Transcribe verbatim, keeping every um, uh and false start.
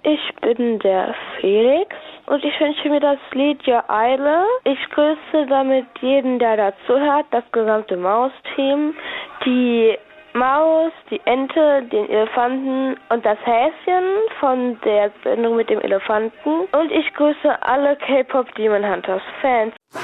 Ich bin der Felix und ich wünsche mir das Lied Your Eile. Ich grüße damit jeden, der dazuhört, das gesamte Maus-Team, die Maus, die Ente, den Elefanten und das Häschen von der Sendung mit dem Elefanten. Und ich grüße alle K-Pop Demon Hunters Fans.